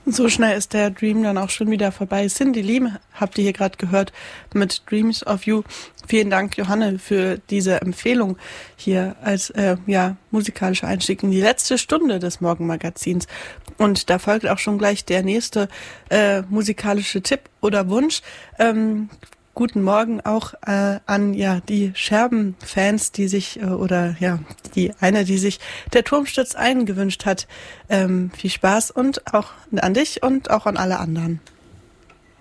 So schnell ist der Dream dann auch schon wieder vorbei. Cindy Lee habt ihr hier gerade gehört mit Dreams of You. Vielen Dank, Johanne, für diese Empfehlung hier als musikalischer Einstieg in die letzte Stunde des Morgenmagazins. Und da folgt auch schon gleich der nächste musikalische Tipp oder Wunsch. Guten Morgen auch an die Scherben-Fans, die sich die sich der Turm stürzt ein gewünscht hat. Viel Spaß und auch an dich und auch an alle anderen.